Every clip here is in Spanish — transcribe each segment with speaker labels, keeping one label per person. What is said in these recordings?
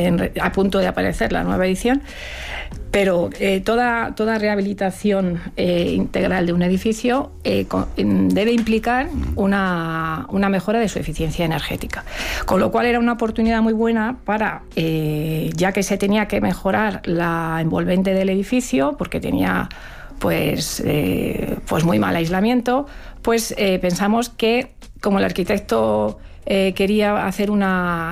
Speaker 1: a punto de aparecer la nueva edición, pero toda rehabilitación integral de un edificio debe implicar una mejora de su eficiencia energética. Con lo cual era una oportunidad muy buena para, ya que se tenía que mejorar la envolvente del edificio, porque tenía pues muy mal aislamiento, pues pensamos que, como el arquitecto quería hacer lo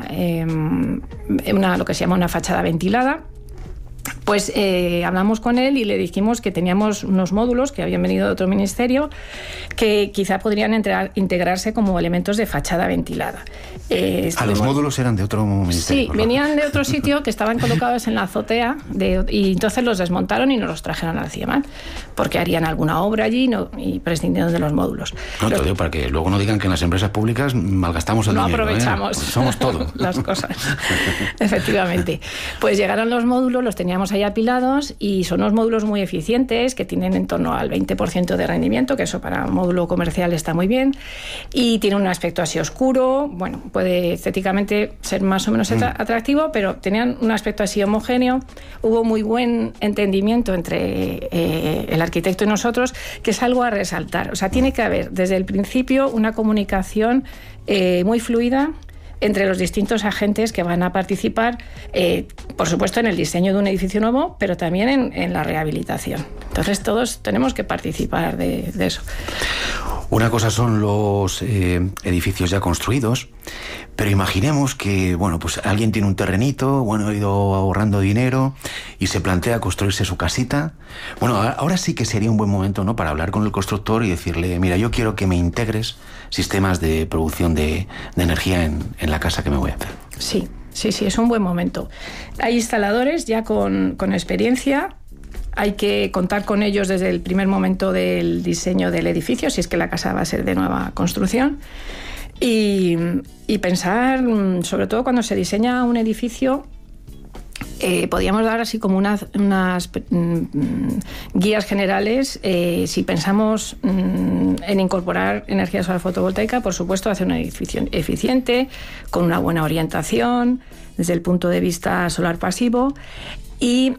Speaker 1: que se llama una fachada ventilada, pues hablamos con él y le dijimos que teníamos unos módulos que habían venido de otro ministerio que quizá podrían integrarse como elementos de fachada ventilada.
Speaker 2: Los módulos eran de otro ministerio.
Speaker 1: Sí, venían de otro sitio que estaban colocados en la azotea y entonces los desmontaron y nos los trajeron al CIEMAT porque harían alguna obra allí y prescindieron de los módulos.
Speaker 2: No, te digo para que luego no digan que en las empresas públicas malgastamos el dinero.
Speaker 1: No aprovechamos.
Speaker 2: Pues somos todo.
Speaker 1: Las cosas. Efectivamente. Pues llegaron los módulos, los teníamos ahí apilados y son unos módulos muy eficientes que tienen en torno al 20% de rendimiento, que eso para un módulo comercial está muy bien, y tiene un aspecto así oscuro. Bueno, puede estéticamente ser más o menos atractivo, pero tenían un aspecto así homogéneo. Hubo muy buen entendimiento entre el arquitecto y nosotros, que es algo a resaltar. O sea, tiene que haber desde el principio una comunicación muy fluida entre los distintos agentes que van a participar, por supuesto, en el diseño de un edificio nuevo, pero también en la rehabilitación. Entonces, todos tenemos que participar de eso.
Speaker 2: Una cosa son los edificios ya construidos, pero imaginemos que, bueno, pues alguien tiene un terrenito, bueno, ha ido ahorrando dinero y se plantea construirse su casita. Bueno, ahora sí que sería un buen momento, ¿no?, para hablar con el constructor y decirle, mira, yo quiero que me integres sistemas de producción de energía en la casa que me voy a hacer.
Speaker 1: Sí, es un buen momento. Hay instaladores ya con experiencia. Hay que contar con ellos desde el primer momento del diseño del edificio, si es que la casa va a ser de nueva construcción. Y pensar, sobre todo cuando se diseña un edificio, podríamos dar así como unas guías generales. Si pensamos en incorporar energía solar fotovoltaica, por supuesto, hacer un edificio eficiente, con una buena orientación desde el punto de vista solar pasivo, y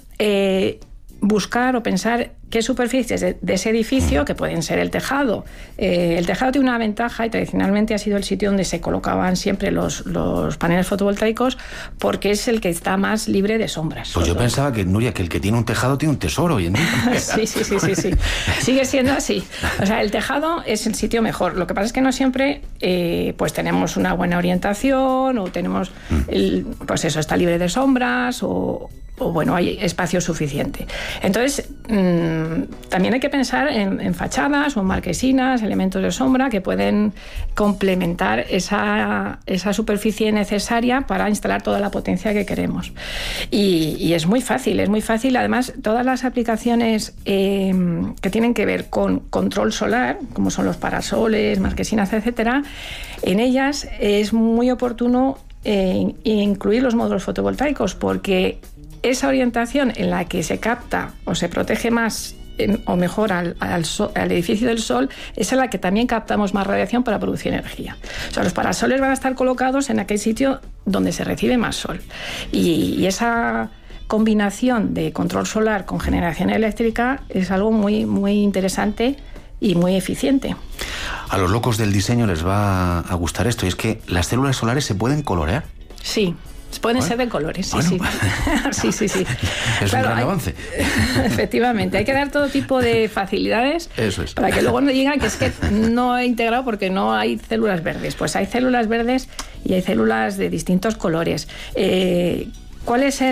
Speaker 1: buscar o pensar qué superficies de ese edificio, que pueden ser el tejado. El tejado tiene una ventaja y tradicionalmente ha sido el sitio donde se colocaban siempre los paneles fotovoltaicos, porque es el que está más libre de sombras.
Speaker 2: Pues yo pensaba que, Nuria, que el que tiene un tejado tiene un tesoro hoy en día.
Speaker 1: Sí. Sigue siendo así. O sea, el tejado es el sitio mejor. Lo que pasa es que no siempre pues tenemos una buena orientación o tenemos, pues eso, está libre de sombras o bueno, hay espacio suficiente. Entonces, también hay que pensar en fachadas o marquesinas, elementos de sombra que pueden complementar esa superficie necesaria para instalar toda la potencia que queremos. Y es muy fácil. Además, todas las aplicaciones que tienen que ver con control solar, como son los parasoles, marquesinas, etcétera, en ellas es muy oportuno incluir los módulos fotovoltaicos, porque esa orientación en la que se capta o se protege más o mejor al edificio del sol es en la que también captamos más radiación para producir energía. O sea, los parasoles van a estar colocados en aquel sitio donde se recibe más sol. Y esa combinación de control solar con generación eléctrica es algo muy, muy interesante y muy eficiente.
Speaker 2: A los locos del diseño les va a gustar esto, y es que las células solares se pueden colorear.
Speaker 1: Sí. Pueden ser de colores, sí. Sí.
Speaker 2: Es claro, un gran avance.
Speaker 1: Efectivamente, hay que dar todo tipo de facilidades.
Speaker 2: Eso es.
Speaker 1: Para que luego no digan que es que no he integrado porque no hay células verdes. Pues hay células verdes y hay células de distintos colores. ¿Cuál es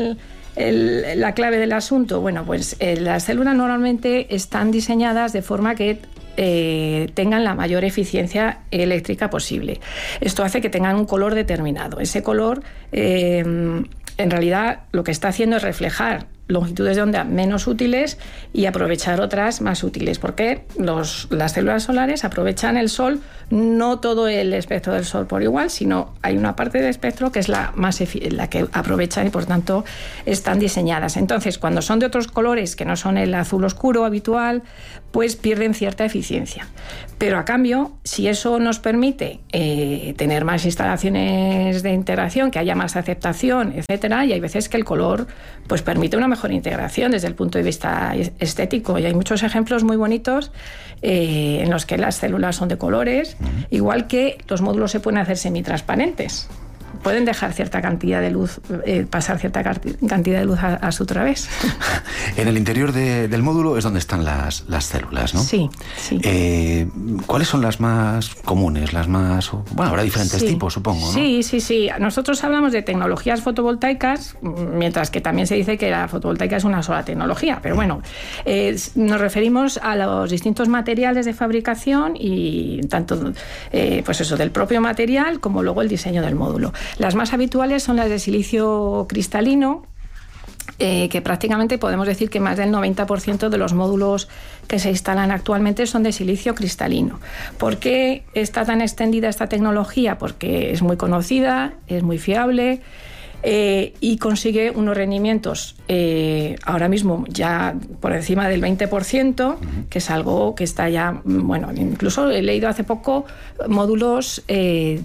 Speaker 1: la clave del asunto? Bueno, pues las células normalmente están diseñadas de forma que tengan la mayor eficiencia eléctrica posible. Esto hace que tengan un color determinado. Ese color, en realidad, lo que está haciendo es reflejar longitudes de onda menos útiles y aprovechar otras más útiles, porque las células solares aprovechan el sol, no todo el espectro del sol por igual, sino hay una parte del espectro que es la que aprovechan y por tanto están diseñadas. Entonces, cuando son de otros colores que no son el azul oscuro habitual, pues pierden cierta eficiencia. Pero a cambio, si eso nos permite tener más instalaciones de integración, que haya más aceptación, etcétera, y hay veces que el color pues permite una mejor integración desde el punto de vista estético, y hay muchos ejemplos muy bonitos en los que las células son de colores, igual que los módulos se pueden hacer semitransparentes. Pueden dejar cierta cantidad de luz, pasar cierta cantidad de luz a su través.
Speaker 2: En el interior del módulo es donde están las células, ¿no?
Speaker 1: Sí, sí.
Speaker 2: ¿Cuáles son las más comunes? Las más... Bueno, habrá diferentes tipos, supongo, ¿no?
Speaker 1: Sí. Nosotros hablamos de tecnologías fotovoltaicas, mientras que también se dice que la fotovoltaica es una sola tecnología. Pero bueno, nos referimos a los distintos materiales de fabricación y tanto, pues eso, del propio material como luego el diseño del módulo. Las más habituales son las de silicio cristalino, que prácticamente podemos decir que más del 90% de los módulos que se instalan actualmente son de silicio cristalino. ¿Por qué está tan extendida esta tecnología? Porque es muy conocida, es muy fiable, y consigue unos rendimientos ahora mismo ya por encima del 20%, que es algo que está ya, bueno, incluso he leído hace poco módulos del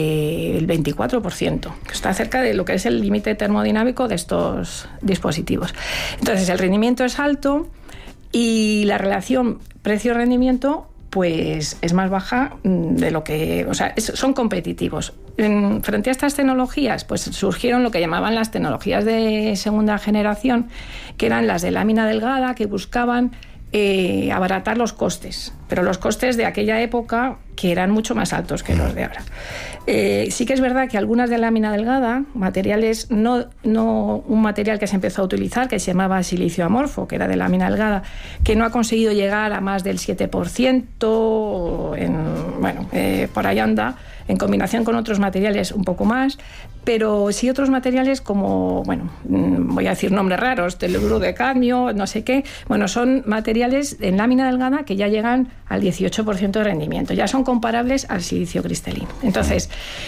Speaker 1: 24%, que está cerca de lo que es el límite termodinámico de estos dispositivos. Entonces, el rendimiento es alto y la relación precio-rendimiento pues es más baja de lo que... O sea, son competitivos. Frente a estas tecnologías, pues surgieron lo que llamaban las tecnologías de segunda generación, que eran las de lámina delgada, que buscaban abaratar los costes, pero los costes de aquella época que eran mucho más altos que los de ahora. Sí que es verdad que algunas de lámina delgada, materiales, no un material que se empezó a utilizar, que se llamaba silicio amorfo, que era de lámina delgada, que no ha conseguido llegar a más del 7%, por ahí anda, en combinación con otros materiales un poco más, pero sí otros materiales como, voy a decir nombres raros, teluro de cadmio, no sé qué, son materiales en lámina delgada que ya llegan al 18% de rendimiento, ya son comparables al silicio cristalino. Entonces,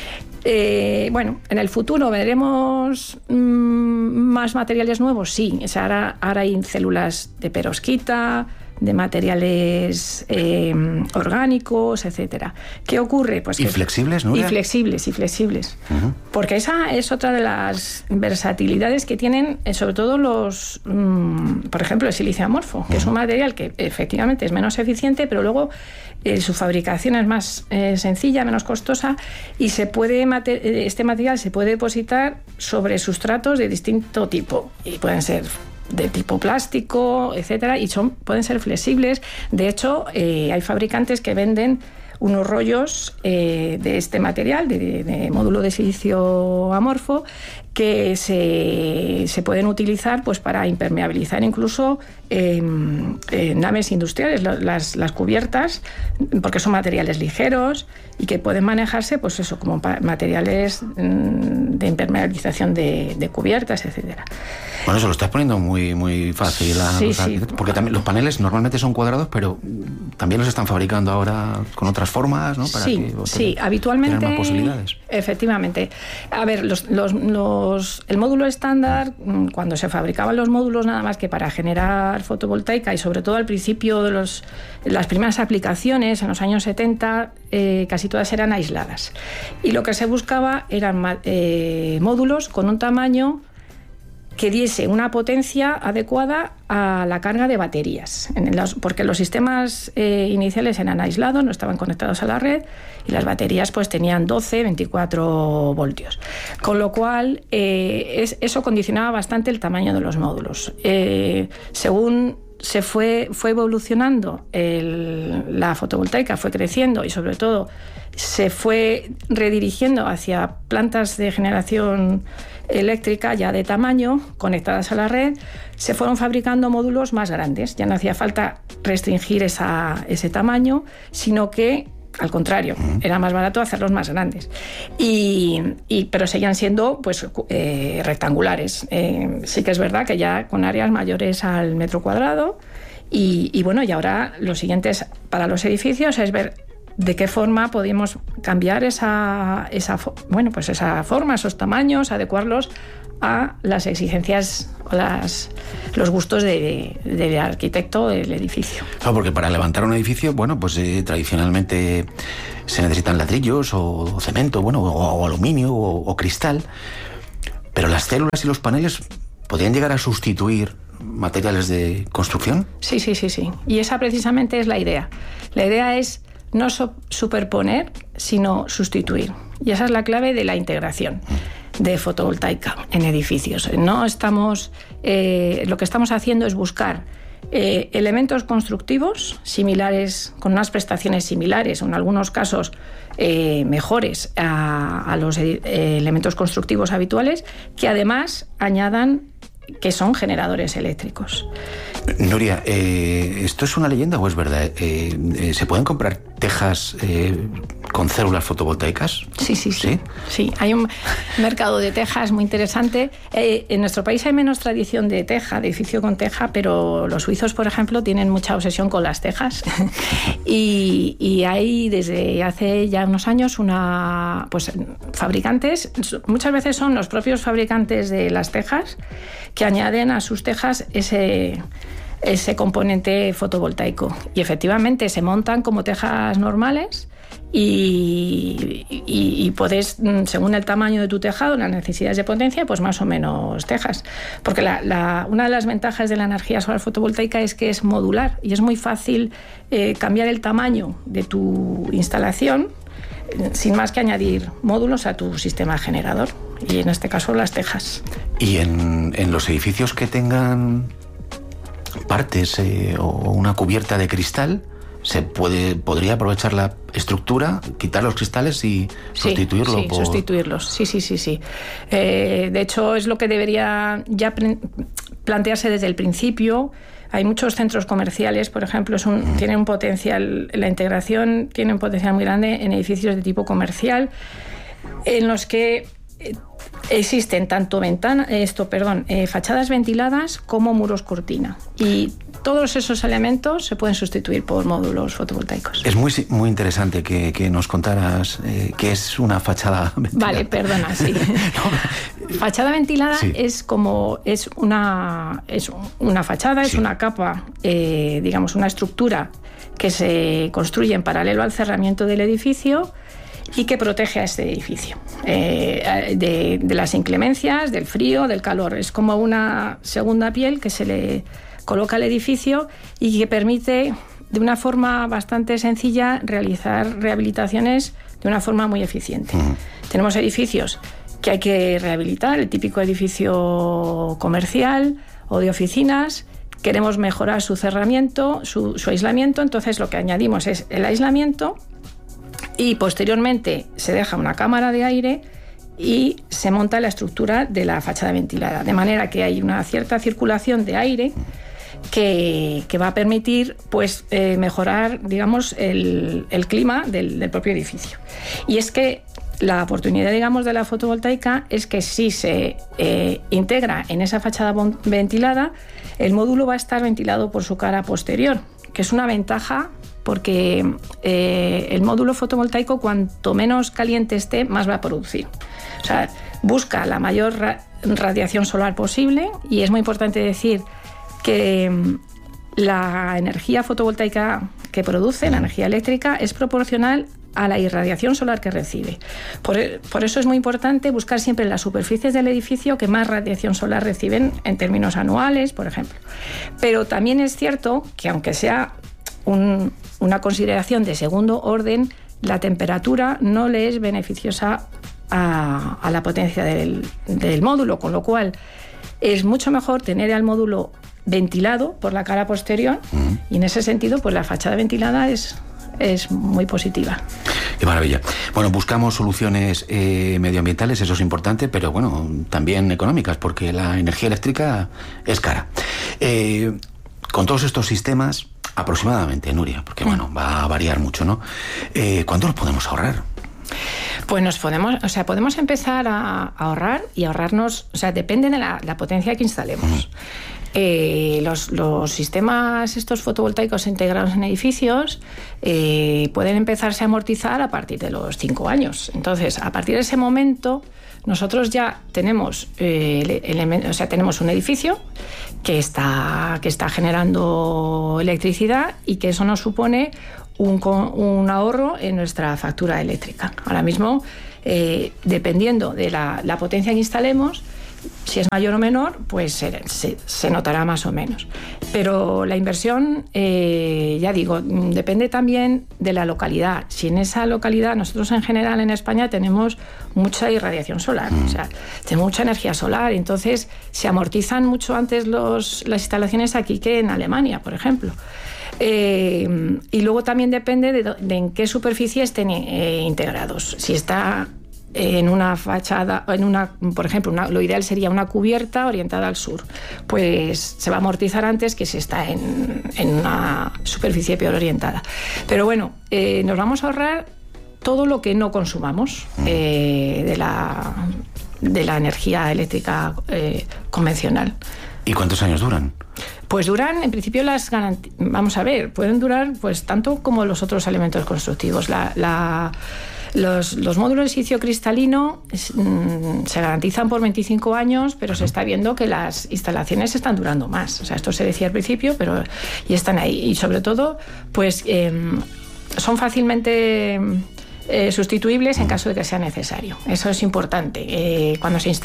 Speaker 1: en el futuro veremos más materiales nuevos, sí, ahora hay células de perovskita, de materiales orgánicos, etcétera. ¿Qué ocurre? Pues
Speaker 2: ¿Y flexibles, no?
Speaker 1: Y flexibles. Uh-huh. Porque esa es otra de las versatilidades que tienen, sobre todo por ejemplo, el silicio amorfo, que es un material que efectivamente es menos eficiente, pero luego su fabricación es más sencilla, menos costosa, y este material se puede depositar sobre sustratos de distinto tipo, y pueden ser de tipo plástico, etcétera, y pueden ser flexibles. De hecho, hay fabricantes que venden unos rollos de este material, de módulo de silicio amorfo, que se pueden utilizar pues para impermeabilizar incluso naves industriales, las cubiertas, porque son materiales ligeros y que pueden manejarse pues eso, como materiales de impermeabilización de cubiertas, etcétera.
Speaker 2: Bueno, eso lo estás poniendo muy, muy fácil.
Speaker 1: Sí.
Speaker 2: Porque también los paneles normalmente son cuadrados, pero también los están fabricando ahora con otras formas, ¿no? Para
Speaker 1: habitualmente.
Speaker 2: Tener más posibilidades.
Speaker 1: Efectivamente. A ver, el módulo estándar, cuando se fabricaban los módulos nada más que para generar fotovoltaica, y sobre todo al principio de las primeras aplicaciones, en los años 70, casi todas eran aisladas. Y lo que se buscaba eran módulos con un tamaño que diese una potencia adecuada a la carga de baterías, porque los sistemas iniciales eran aislados, no estaban conectados a la red, y las baterías pues tenían 12, 24 voltios. Con lo cual, eso condicionaba bastante el tamaño de los módulos. Según se fue evolucionando, la fotovoltaica fue creciendo y sobre todo se fue redirigiendo hacia plantas de generación eléctrica ya de tamaño, conectadas a la red, se fueron fabricando módulos más grandes. Ya no hacía falta restringir ese tamaño, sino que Al contrario, era más barato hacerlos más grandes. Pero seguían siendo pues, rectangulares. Sí que es verdad que ya con áreas mayores al metro cuadrado. Y ahora lo siguiente para los edificios es ver de qué forma podemos cambiar esa forma, esos tamaños, adecuarlos a las exigencias o los gustos del arquitecto del edificio.
Speaker 2: Claro, porque para levantar un edificio, tradicionalmente se necesitan ladrillos o cemento, o aluminio o cristal, pero las células y los paneles podrían llegar a sustituir materiales de construcción.
Speaker 1: Sí. Y esa precisamente es la idea. La idea es no superponer, sino sustituir. Y esa es la clave de la integración de fotovoltaica en edificios. Lo que estamos haciendo es buscar elementos constructivos similares, con unas prestaciones similares, o en algunos casos mejores a los elementos constructivos habituales, que además añadan que son generadores eléctricos.
Speaker 2: Nuria, ¿esto es una leyenda o es verdad? ¿Se pueden comprar tejas con células fotovoltaicas?
Speaker 1: Sí, hay un mercado de tejas muy interesante. En nuestro país hay menos tradición de teja, de edificio con teja, pero los suizos, por ejemplo, tienen mucha obsesión con las tejas. y hay desde hace ya unos años fabricantes, muchas veces son los propios fabricantes de las tejas, que añaden a sus tejas ese componente fotovoltaico. Y efectivamente se montan como tejas normales y puedes, según el tamaño de tu tejado, las necesidades de potencia, pues más o menos tejas. Porque una de las ventajas de la energía solar fotovoltaica es que es modular y es muy fácil cambiar el tamaño de tu instalación sin más que añadir módulos a tu sistema generador, y en este caso las tejas.
Speaker 2: ¿Y en los edificios que tengan partes o una cubierta de cristal, podría aprovechar la estructura, quitar los cristales y sustituirlo?
Speaker 1: Sí, sustituirlos, sí. De hecho, es lo que debería ya plantearse desde el principio. Hay muchos centros comerciales, por ejemplo, tienen un potencial, la integración tiene un potencial muy grande en edificios de tipo comercial, en los que existen tanto fachadas ventiladas como muros cortina. Y todos esos elementos se pueden sustituir por módulos fotovoltaicos.
Speaker 2: Es muy interesante que nos contaras qué es una fachada ventilada.
Speaker 1: Vale, perdona, sí. Fachada ventilada es una fachada, es una capa, una estructura que se construye en paralelo al cerramiento del edificio y que protege a este edificio de las inclemencias, del frío, del calor. Es como una segunda piel que se le coloca al edificio y que permite, de una forma bastante sencilla, realizar rehabilitaciones de una forma muy eficiente. Tenemos edificios que hay que rehabilitar, el típico edificio comercial o de oficinas. Queremos mejorar su cerramiento, su aislamiento, entonces lo que añadimos es el aislamiento y posteriormente se deja una cámara de aire y se monta la estructura de la fachada ventilada, de manera que hay una cierta circulación de aire que va a permitir mejorar, el clima del propio edificio. Y es que la oportunidad, de la fotovoltaica es que si se integra en esa fachada ventilada, el módulo va a estar ventilado por su cara posterior, que es una ventaja porque el módulo fotovoltaico, cuanto menos caliente esté, más va a producir. O sea, busca la mayor radiación solar posible, y es muy importante decir que la energía fotovoltaica que produce, la energía eléctrica, es proporcional a la irradiación solar que recibe. Por eso es muy importante buscar siempre en las superficies del edificio que más radiación solar reciben en términos anuales, por ejemplo. Pero también es cierto que, aunque sea una consideración de segundo orden, la temperatura no le es beneficiosa a la potencia del módulo, con lo cual es mucho mejor tener al módulo ventilado por la cara posterior, y en ese sentido la fachada ventilada es muy positiva.
Speaker 2: Qué maravilla. Bueno, buscamos soluciones medioambientales, eso es importante, pero también económicas, porque la energía eléctrica es cara. Con todos estos sistemas Aproximadamente, Nuria, porque bueno, va a variar mucho, ¿no? ¿Cuánto nos podemos ahorrar?
Speaker 1: Pues podemos empezar a ahorrar y ahorrarnos, depende de la potencia que instalemos. Los sistemas estos fotovoltaicos integrados en edificios pueden empezarse a amortizar a partir de los 5 años. Entonces, a partir de ese momento, nosotros ya tenemos tenemos un edificio que está generando electricidad y que eso nos supone un ahorro en nuestra factura eléctrica. Ahora mismo, dependiendo de la potencia que instalemos, si es mayor o menor, pues se notará más o menos. Pero la inversión, ya digo, depende también de la localidad. Si en esa localidad, nosotros en general en España tenemos mucha irradiación solar, tenemos mucha energía solar, entonces se amortizan mucho antes las instalaciones aquí que en Alemania, por ejemplo. Y luego también depende de en qué superficie estén integrados. Si está en una fachada, por ejemplo, lo ideal sería una cubierta orientada al sur, pues se va a amortizar antes que si está en una superficie peor orientada. Pero bueno, nos vamos a ahorrar todo lo que no consumamos de la energía eléctrica convencional.
Speaker 2: ¿Y cuántos años duran?
Speaker 1: Pues duran, en principio, vamos a ver, pueden durar pues tanto como los otros elementos constructivos. Los módulos de silicio cristalino se garantizan por 25 años, pero se está viendo que las instalaciones están durando más. Esto se decía al principio, pero y están ahí. Y sobre todo, pues son fácilmente sustituibles en caso de que sea necesario. Eso es importante. Cuando se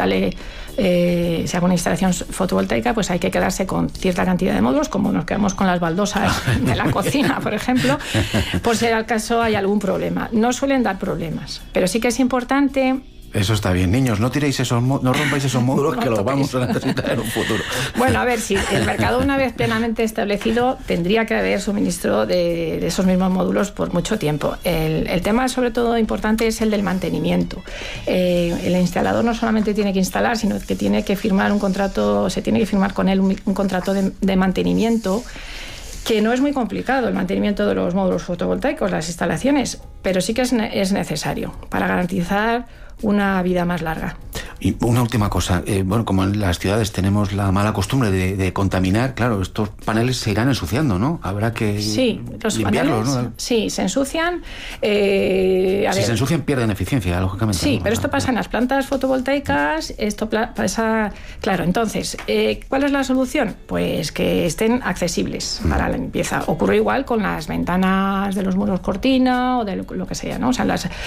Speaker 1: haga una instalación fotovoltaica, pues hay que quedarse con cierta cantidad de módulos, como nos quedamos con las baldosas de la cocina, por ejemplo, por si al caso hay algún problema. No suelen dar problemas, pero sí que es importante.
Speaker 2: Eso está bien, niños, no rompáis esos módulos, que los vamos a necesitar en un futuro.
Speaker 1: Bueno, a ver, si el mercado, una vez plenamente establecido, tendría que haber suministro de esos mismos módulos por mucho tiempo. El tema, sobre todo, importante es el del mantenimiento. El instalador no solamente tiene que instalar, sino que tiene que firmar se tiene que firmar con él un contrato de mantenimiento, que no es muy complicado el mantenimiento de los módulos fotovoltaicos, las instalaciones, pero sí que es necesario para garantizar una vida más larga.
Speaker 2: Y una última cosa, como en las ciudades tenemos la mala costumbre de contaminar, claro, estos paneles se irán ensuciando, ¿no? Habrá que limpiarlos, ¿no?
Speaker 1: Sí, se ensucian.
Speaker 2: Se ensucian, pierden eficiencia, lógicamente.
Speaker 1: Sí,
Speaker 2: ¿no?
Speaker 1: pero esto pasa en las plantas fotovoltaicas, esto pasa. Claro, entonces, ¿cuál es la solución? Pues que estén accesibles para la limpieza. Ocurre igual con las ventanas de los muros cortina o de lo que sea, ¿no?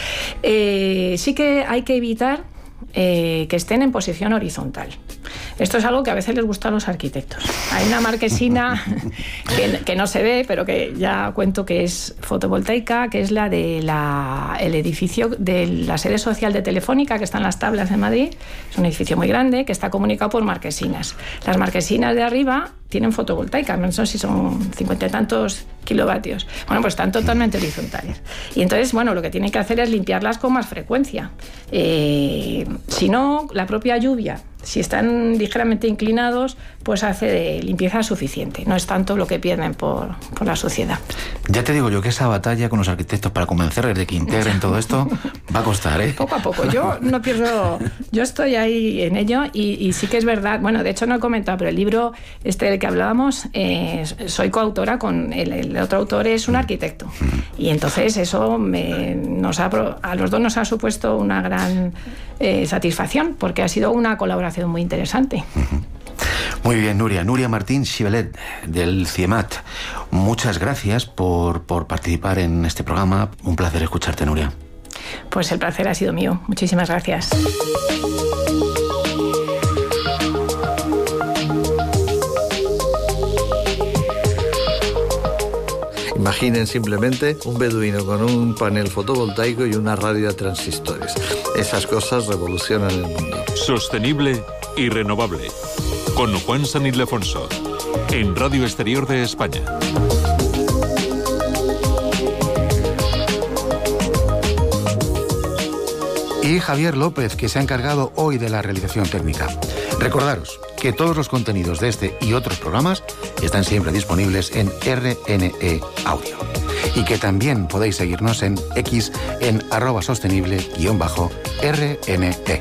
Speaker 1: Sí que hay que evitar que estén en posición horizontal. Esto es algo que a veces les gusta a los arquitectos. Hay una marquesina que no se ve, pero que ya cuento que es fotovoltaica, que es la del edificio de la sede social de Telefónica, que está en Las Tablas de Madrid. Es un edificio muy grande que está comunicado por marquesinas. Las marquesinas de arriba tienen fotovoltaica, no sé si son 50 y tantos kilovatios. Bueno, pues están totalmente horizontales. Y entonces, bueno, lo que tienen que hacer es limpiarlas con más frecuencia. Si no, la propia lluvia, si están ligeramente inclinados, pues hace de limpieza suficiente. No es tanto lo que pierden por la suciedad.
Speaker 2: Ya te digo yo que esa batalla con los arquitectos para convencerles de que integren todo esto va a costar, ¿eh?
Speaker 1: Poco a poco. Yo no pierdo. Yo estoy ahí en ello y sí que es verdad. Bueno, de hecho no he comentado, pero el libro del que hablábamos, soy coautora con el otro autor, es un arquitecto. Y entonces eso a los dos nos ha supuesto una gran satisfacción, porque ha sido una colaboración muy interesante.
Speaker 2: Muy bien, Nuria Martín Xibelet, del CIEMAT. Muchas gracias por participar en este programa. Un placer escucharte, Nuria.
Speaker 1: Pues el placer ha sido mío. Muchísimas gracias.
Speaker 3: Imaginen simplemente un beduino con un panel fotovoltaico y una radio a transistores. Esas cosas revolucionan el mundo.
Speaker 4: Sostenible y renovable. Con Juan San Ildefonso, en Radio Exterior de España.
Speaker 2: Y Javier López, que se ha encargado hoy de la realización técnica. Recordaros que todos los contenidos de este y otros programas están siempre disponibles en RNE Audio. Y que también podéis seguirnos en X en @sostenible_RNE.